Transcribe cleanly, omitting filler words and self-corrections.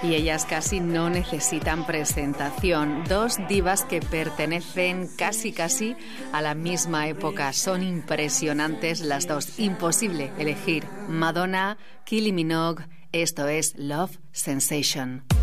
Y ellas casi no necesitan presentación. Dos divas que pertenecen casi a la misma época. Son impresionantes las dos. Imposible elegir. Madonna, Kylie Minogue. Esto es Love Sensation.